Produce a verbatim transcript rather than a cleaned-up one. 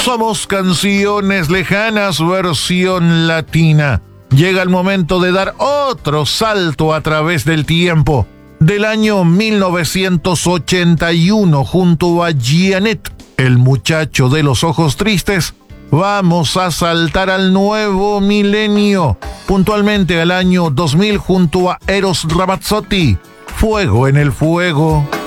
Somos Canciones Lejanas, versión latina. Llega el momento de dar otro salto a través del tiempo. Del año mil novecientos ochenta y uno, junto a Jeanette, el muchacho de los ojos tristes, vamos a saltar al nuevo milenio, puntualmente al año dos mil, junto a Eros Ramazzotti, Fuego en el Fuego.